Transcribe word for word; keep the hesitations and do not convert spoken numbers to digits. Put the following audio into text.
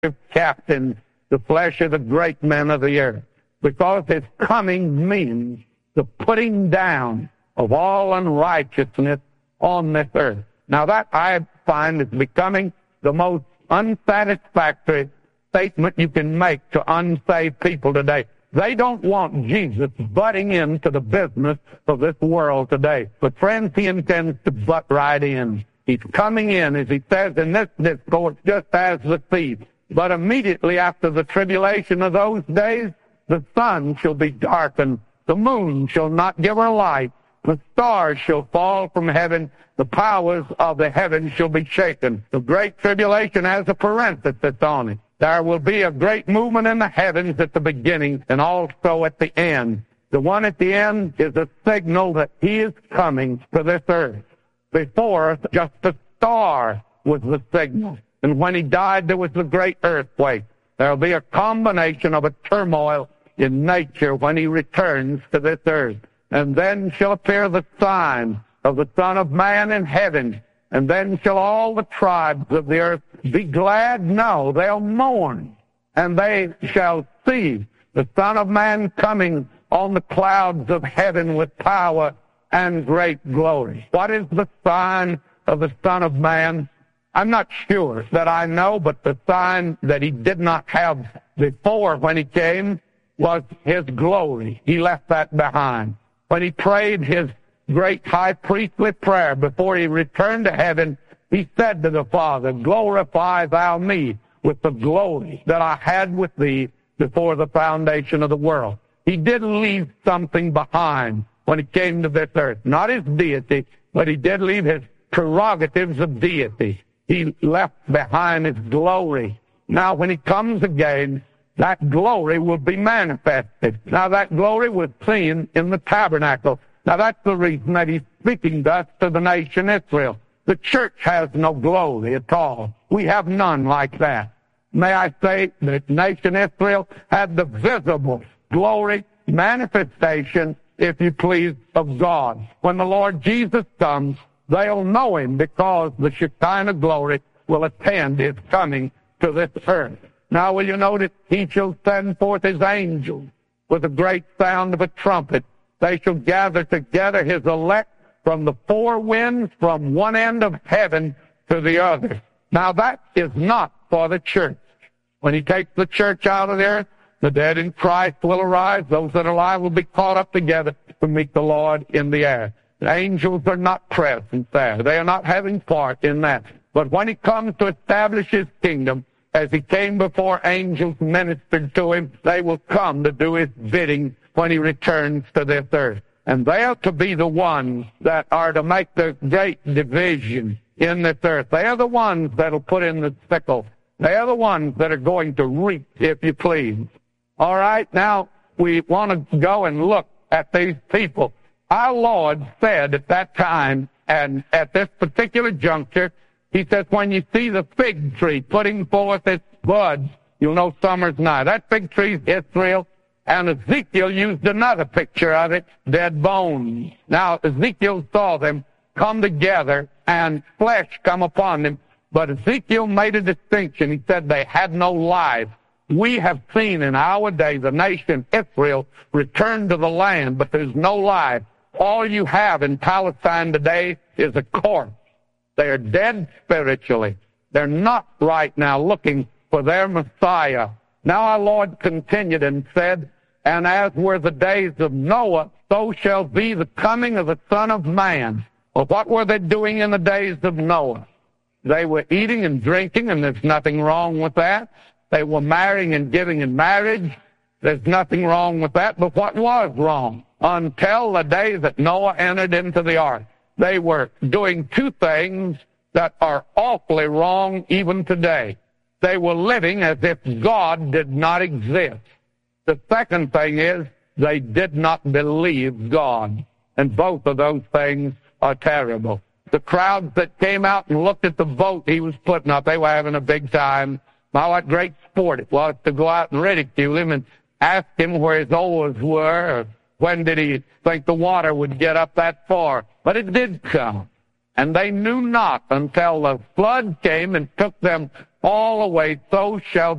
captain the flesh of the great men of the earth, because his coming means the putting down of all unrighteousness on this earth. Now that I find is becoming the most unsatisfactory statement you can make to unsaved people today. They don't want Jesus butting into the business of this world today. But friends, he intends to butt right in. He's coming in, as he says in this discourse, just as the thief. But immediately after the tribulation of those days, the sun shall be darkened, the moon shall not give her light, the stars shall fall from heaven, the powers of the heavens shall be shaken. The great tribulation has a parenthesis on it. There will be a great movement in the heavens at the beginning and also at the end. The one at the end is a signal that he is coming to this earth. Before, just a star was the signal. And when he died, there was a great earthquake. There will be a combination of a turmoil in nature when he returns to this earth. And then shall appear the sign of the Son of Man in heaven. And then shall all the tribes of the earth be glad? No, they'll mourn. And they shall see the Son of Man coming on the clouds of heaven with power and great glory. What is the sign of the Son of Man? I'm not sure that I know, but the sign that he did not have before when he came was his glory. He left that behind. When he prayed his great high priestly prayer before he returned to heaven, he said to the Father, glorify thou me with the glory that I had with thee before the foundation of the world. He did leave something behind when he came to this earth. Not his deity, but he did leave his prerogatives of deity. He left behind his glory. Now, when he comes again, that glory will be manifested. Now, that glory was seen in the tabernacle. Now, that's the reason that he's speaking thus to the nation Israel. The church has no glory at all. We have none like that. May I say that nation Israel had the visible glory, manifestation, if you please, of God. When the Lord Jesus comes, they'll know him because the Shekinah glory will attend his coming to this earth. Now, will you notice, he shall send forth his angels with a great sound of a trumpet. They shall gather together his elect from the four winds, from one end of heaven to the other. Now, that is not for the church. When he takes the church out of the earth, the dead in Christ will arise. Those that are alive will be caught up together to meet the Lord in the air. The angels are not present there. They are not having part in that. But when he comes to establish his kingdom, as he came before angels ministered to him, they will come to do his bidding when he returns to this earth. And they are to be the ones that are to make the great division in this earth. They are the ones that will put in the sickle. They are the ones that are going to reap, if you please. All right, now we want to go and look at these people. Our Lord said at that time, and at this particular juncture, he says, when you see the fig tree putting forth its bud, you'll know summer's nigh. That fig tree is Israel, and Ezekiel used another picture of it, dead bones. Now, Ezekiel saw them come together and flesh come upon them, but Ezekiel made a distinction. He said they had no life. We have seen in our day the nation Israel return to the land, but there's no life. All you have in Palestine today is a corpse. They are dead spiritually. They're not right now looking for their Messiah. Now our Lord continued and said, and as were the days of Noah, so shall be the coming of the Son of Man. Well, what were they doing in the days of Noah? They were eating and drinking, and there's nothing wrong with that. They were marrying and giving in marriage. There's nothing wrong with that. But what was wrong? Until the day that Noah entered into the ark, they were doing two things that are awfully wrong even today. They were living as if God did not exist. The second thing is they did not believe God. And both of those things are terrible. The crowds that came out and looked at the boat he was putting up, they were having a big time. My, what great sport it was to go out and ridicule him and ask him where his oars were, or when did he think the water would get up that far. But it did come. And they knew not until the flood came and took them all away. So shall